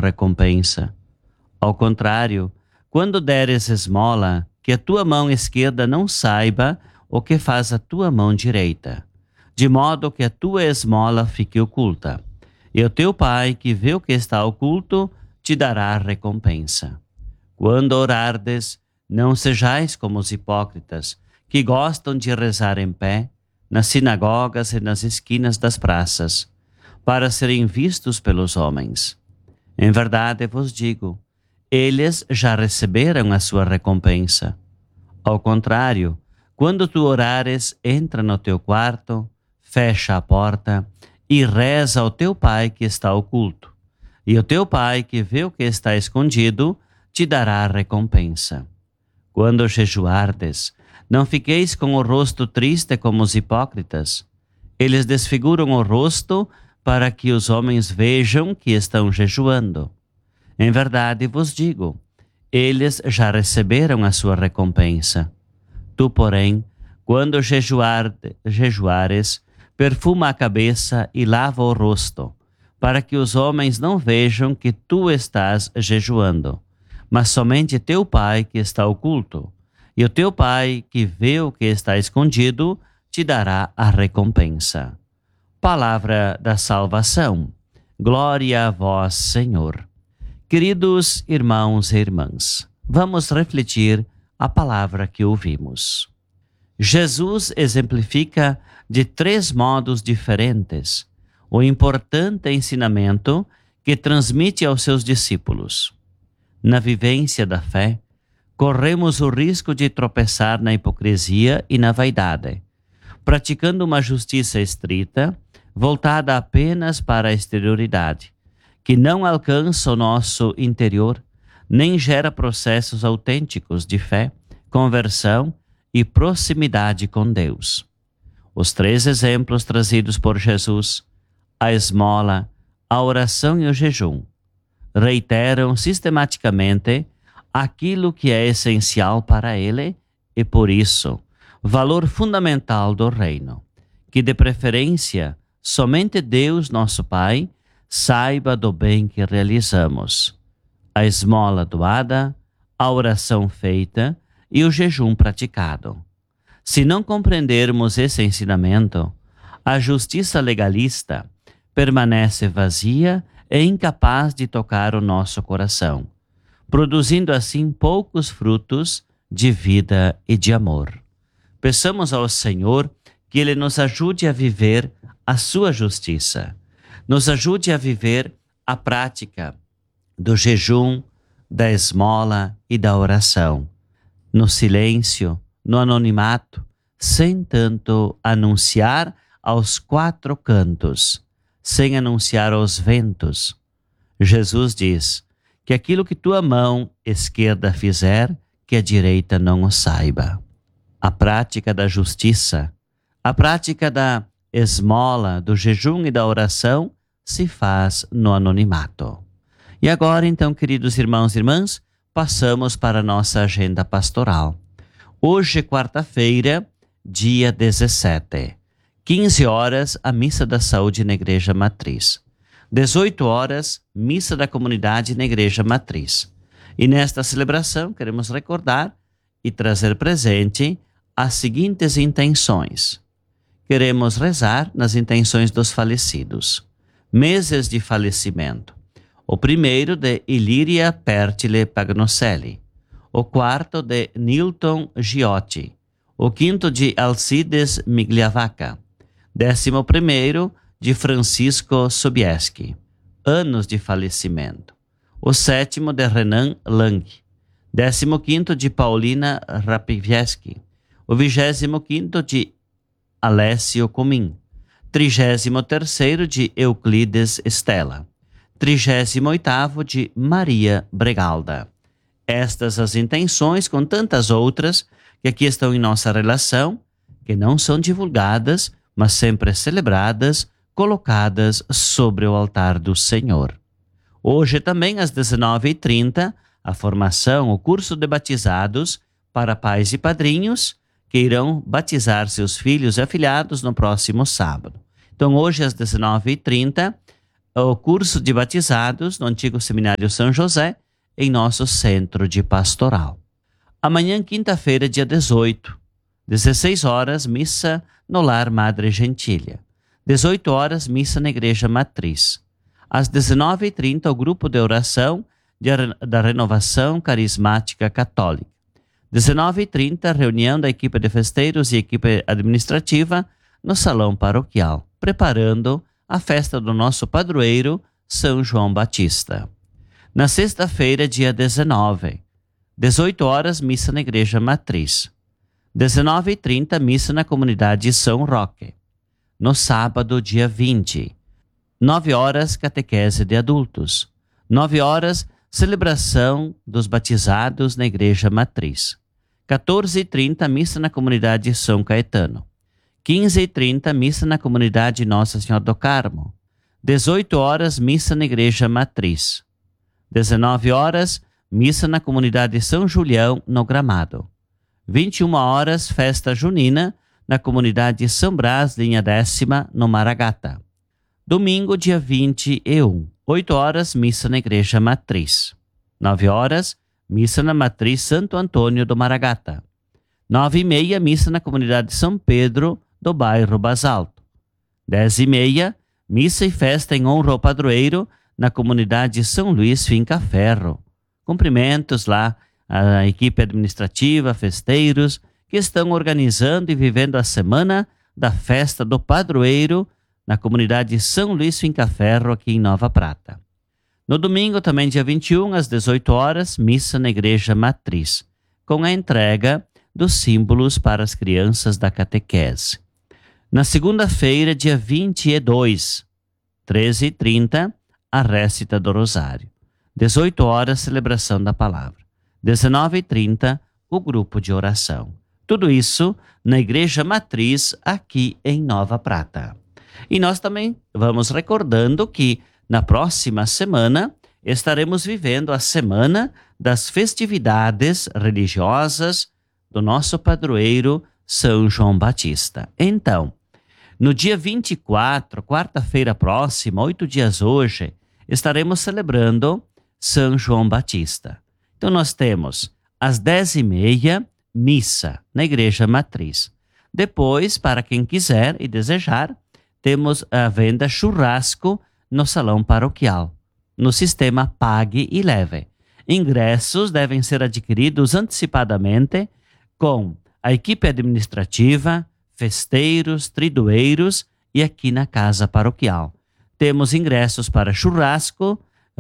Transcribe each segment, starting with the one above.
recompensa. Ao contrário, quando deres esmola, que a tua mão esquerda não saiba o que faz a tua mão direita, de modo que a tua esmola fique oculta. E o teu Pai, que vê o que está oculto, te dará a recompensa. Quando orardes, não sejais como os hipócritas, que gostam de rezar em pé, nas sinagogas e nas esquinas das praças, para serem vistos pelos homens. Em verdade vos digo, eles já receberam a sua recompensa. Ao contrário, quando tu orares, entra no teu quarto, fecha a porta e reza ao teu Pai que está oculto. E o teu Pai que vê o que está escondido, te dará a recompensa. Quando jejuardes, não fiqueis com o rosto triste como os hipócritas. Eles desfiguram o rosto para que os homens vejam que estão jejuando. Em verdade vos digo, eles já receberam a sua recompensa. Tu, porém, quando jejuares, perfuma a cabeça e lava o rosto, para que os homens não vejam que tu estás jejuando, mas somente teu Pai que está oculto. E o teu Pai, que vê o que está escondido, te dará a recompensa. Palavra da salvação. Glória a vós, Senhor. Queridos irmãos e irmãs, vamos refletir a palavra que ouvimos. Jesus exemplifica de 3 modos diferentes o importante ensinamento que transmite aos seus discípulos. Na vivência da fé, corremos o risco de tropeçar na hipocrisia e na vaidade, praticando uma justiça estrita, voltada apenas para a exterioridade, que não alcança o nosso interior, nem gera processos autênticos de fé, conversão e proximidade com Deus. Os 3 exemplos trazidos por Jesus, a esmola, a oração e o jejum, reiteram sistematicamente aquilo que é essencial para ele e, por isso, valor fundamental do reino, que de preferência somente Deus, nosso Pai, saiba do bem que realizamos. A esmola doada, a oração feita e o jejum praticado. Se não compreendermos esse ensinamento, a justiça legalista permanece vazia e incapaz de tocar o nosso coração, produzindo assim poucos frutos de vida e de amor. Peçamos ao Senhor que Ele nos ajude a viver a sua justiça, nos ajude a viver a prática do jejum, da esmola e da oração, no silêncio, no anonimato, sem tanto anunciar aos 4 cantos, sem anunciar aos ventos. Jesus diz que aquilo que tua mão esquerda fizer, que a direita não o saiba. A prática da justiça, a prática da esmola, do jejum e da oração se faz no anonimato. E agora, então, queridos irmãos e irmãs, passamos para a nossa agenda pastoral. Hoje, quarta-feira, dia 17, 15 horas, a Missa da Saúde na Igreja Matriz. 18 horas, Missa da Comunidade na Igreja Matriz. E nesta celebração, queremos recordar e trazer presente as seguintes intenções. Queremos rezar nas intenções dos falecidos. Meses de falecimento. O primeiro de Ilíria Pertile Pagnocelli. O quarto de Nilton Giotti. O quinto de Alcides Migliavacca. 11º de Francisco Sobieski. Anos de falecimento. O 7º de Renan Lang. 15º de Paulina Rapivieski. O 25º de Alessio Comin. 33º de Euclides Stella. 38º de Maria Bregalda. Estas as intenções, com tantas outras, que aqui estão em nossa relação, que não são divulgadas, mas sempre celebradas, colocadas sobre o altar do Senhor. Hoje também, às 19h30, a formação, o curso de batizados para pais e padrinhos que irão batizar seus filhos e afilhados no próximo sábado. Então, hoje, às 19h30, o curso de batizados no antigo Seminário São José, em nosso centro de pastoral. Amanhã, quinta-feira, dia 18, 16 horas, missa no Lar Madre Gentília. 18 horas, missa na Igreja Matriz. Às 19h30, o grupo de oração da Renovação Carismática Católica. 19h30, reunião da equipe de festeiros e equipe administrativa no Salão Paroquial, preparando a festa do nosso padroeiro, São João Batista. Na sexta-feira, dia 19, 18 horas, missa na Igreja Matriz. 19h30, missa na comunidade São Roque. No sábado, dia 20, 9 horas, catequese de adultos. 9 horas, celebração dos batizados na Igreja Matriz. 14h30, missa na comunidade São Caetano. 15h30, missa na comunidade Nossa Senhora do Carmo. 18 horas, missa na Igreja Matriz. 19 horas, missa na comunidade São Julião, no Gramado. 21 horas, festa junina na comunidade São Brás, linha 10ª, no Maragata. Domingo, dia 21, 8 horas, missa na Igreja Matriz. 9 horas, missa na Matriz Santo Antônio do Maragata. 9h30, missa na comunidade São Pedro, do bairro Basalto. 10h30, missa e festa em honra ao padroeiro na comunidade São Luís Finca Ferro. Cumprimentos lá à equipe administrativa, festeiros, que estão organizando e vivendo a semana da festa do padroeiro na comunidade São Luís Finca Ferro, aqui em Nova Prata. No domingo, também dia 21, às 18 horas, missa na Igreja Matriz, com a entrega dos símbolos para as crianças da catequese. Na segunda-feira, dia 22, 13h30, a récita do Rosário. 18 horas, celebração da palavra. 19h30, o grupo de oração. Tudo isso na Igreja Matriz, aqui em Nova Prata. E nós também vamos recordando que na próxima semana estaremos vivendo a semana das festividades religiosas do nosso padroeiro São João Batista. Então, no dia 24, quarta-feira próxima, 8 dias hoje, estaremos celebrando São João Batista. Então nós temos às 10h30, missa na Igreja Matriz. Depois, para quem quiser e desejar, temos a venda churrasco no Salão Paroquial, no sistema Pague e Leve. Ingressos devem ser adquiridos antecipadamente com a equipe administrativa, festeiros, tridueiros e aqui na Casa Paroquial. Temos ingressos para churrasco,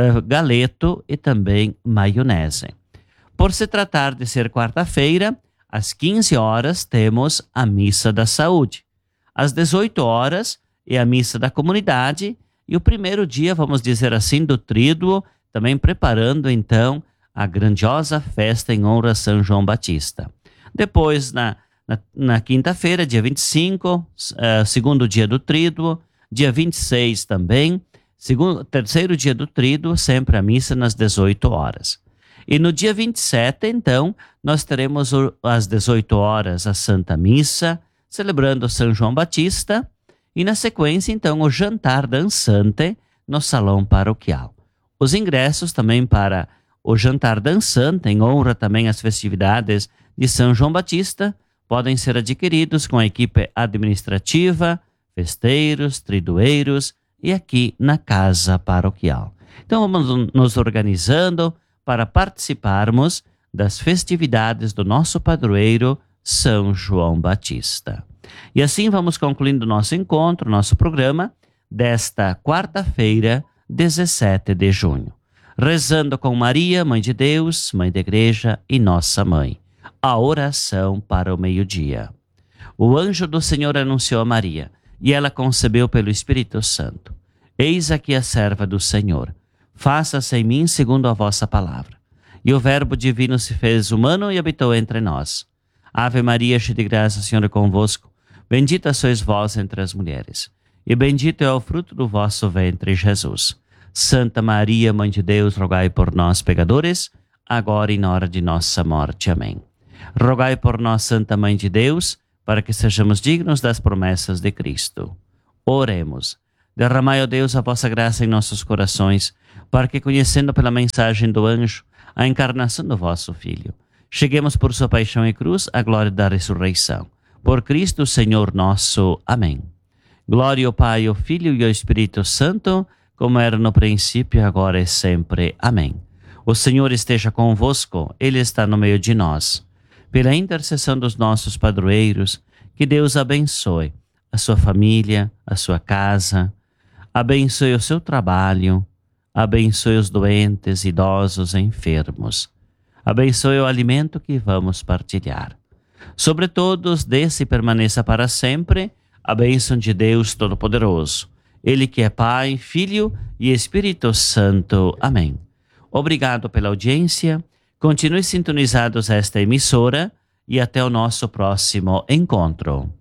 galeto e também maionese. Por se tratar de ser quarta-feira, às 15 horas temos a Missa da Saúde. Às 18 horas é a Missa da Comunidade e o primeiro dia, vamos dizer assim, do Tríduo, também preparando então a grandiosa festa em honra a São João Batista. Depois, na quinta-feira, dia 25, segundo dia do Tríduo, dia 26 também, terceiro dia do Tríduo, sempre a missa nas 18 horas. E no dia 27, então, nós teremos às 18 horas a Santa Missa, celebrando São João Batista, e na sequência, então, o jantar dançante no Salão Paroquial. Os ingressos também para o jantar dançante, em honra também às festividades de São João Batista, podem ser adquiridos com a equipe administrativa, festeiros, tridueiros e aqui na Casa Paroquial. Então vamos nos organizando para participarmos das festividades do nosso padroeiro São João Batista. E assim vamos concluindo nosso encontro, nosso programa desta quarta-feira, 17 de junho. Rezando com Maria, Mãe de Deus, Mãe da Igreja e Nossa Mãe. A oração para o meio-dia. O anjo do Senhor anunciou a Maria, e ela concebeu pelo Espírito Santo. Eis aqui a serva do Senhor. Faça-se em mim segundo a vossa palavra. E o Verbo divino se fez humano e habitou entre nós. Ave Maria, cheia de graça, o Senhor é convosco. Bendita sois vós entre as mulheres. E bendito é o fruto do vosso ventre, Jesus. Santa Maria, Mãe de Deus, rogai por nós, pecadores, agora e na hora de nossa morte. Amém. Rogai por nós, Santa Mãe de Deus, para que sejamos dignos das promessas de Cristo. Oremos. Derramai, ó Deus, a vossa graça em nossos corações, para que, conhecendo pela mensagem do anjo a encarnação do vosso Filho, cheguemos por sua paixão e cruz à glória da ressurreição. Por Cristo, Senhor nosso. Amém. Glória ao Pai, ao Filho e ao Espírito Santo, como era no princípio, agora e sempre. Amém. O Senhor esteja convosco, Ele está no meio de nós. Pela intercessão dos nossos padroeiros, que Deus abençoe a sua família, a sua casa, abençoe o seu trabalho, abençoe os doentes, idosos e enfermos. Abençoe o alimento que vamos partilhar. Sobre todos, desça e permaneça para sempre a bênção de Deus Todo-Poderoso. Ele que é Pai, Filho e Espírito Santo. Amém. Obrigado pela audiência. Continue sintonizados a esta emissora e até o nosso próximo encontro.